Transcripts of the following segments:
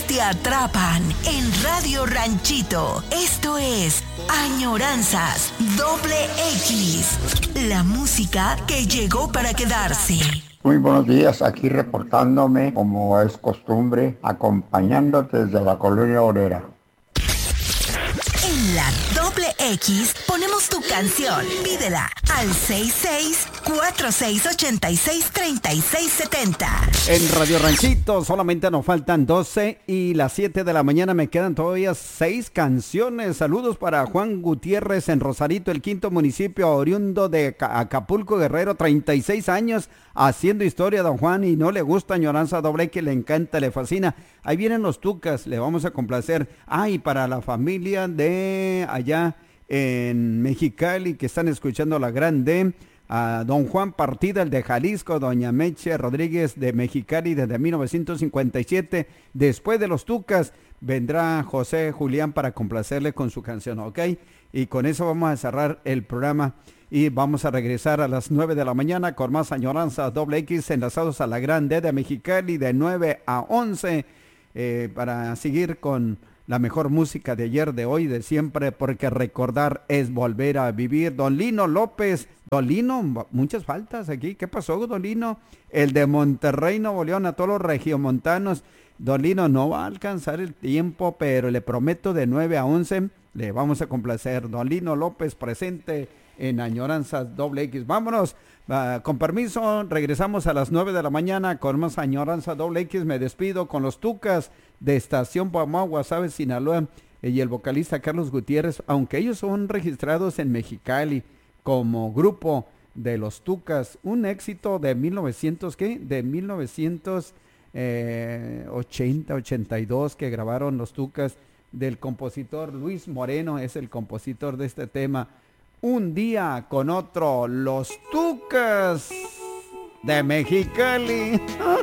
te atrapan en Radio Ranchito. Esto es Añoranzas X. La música que llegó para quedarse. Muy buenos días, aquí reportándome como es costumbre, acompañándote desde la Colonia Obrera. En la X ponemos tu canción. Pídela al 66-4686-3670. En Radio Ranchito solamente nos faltan 12 y las 7 de la mañana me quedan todavía 6 canciones. Saludos para Juan Gutiérrez en Rosarito, el quinto municipio oriundo de Acapulco, Guerrero, 36 años haciendo historia, don Juan, y no le gusta Añoranza X, le encanta, le fascina. Ahí vienen los Tucas, le vamos a complacer. Y para la familia de allá en Mexicali que están escuchando la Grande, a don Juan Partida, el de Jalisco, doña Meche Rodríguez de Mexicali desde 1957. Después de los Tucas vendrá José Julián para complacerle con su canción, ¿ok? Y con eso vamos a cerrar el programa y vamos a regresar a las 9 de la mañana con más Añoranza X enlazados a la Grande de Mexicali de 9 a 11 para seguir con la mejor música de ayer, de hoy, de siempre, porque recordar es volver a vivir. Don Lino López, don Lino, muchas faltas aquí. ¿Qué pasó, don Lino? El de Monterrey, Nuevo León, a todos los regiomontanos. Don Lino no va a alcanzar el tiempo, pero le prometo de 9 a 11 le vamos a complacer. Don Lino López presente en Añoranzas X. Vámonos, con permiso, regresamos a las 9 de la mañana con más Añoranzas X. Me despido con los Tucas de Estación Pomá, Guasave, Sinaloa, y el vocalista Carlos Gutiérrez, aunque ellos son registrados en Mexicali como grupo de los Tucas. Un éxito de 1982 que grabaron los Tucas, del compositor Luis Moreno, es el compositor de este tema. Un día con otro, los Tucas de Mexicali.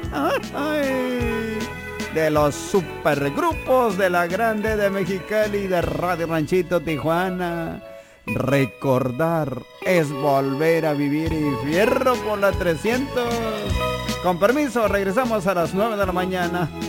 De los supergrupos de la Grande de Mexicali, de Radio Ranchito Tijuana. Recordar es volver a vivir, y fierro por la 300. Con permiso, regresamos a las 9 de la mañana.